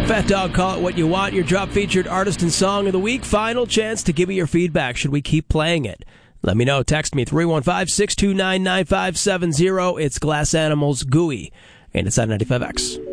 Fat Dog, call it what you want. Your drop featured artist and song of the week. Final chance to give me your feedback. Should we keep playing it? Let me know. Text me 315-629-9570. It's Glass Animals, Gooey. And it's on 95X.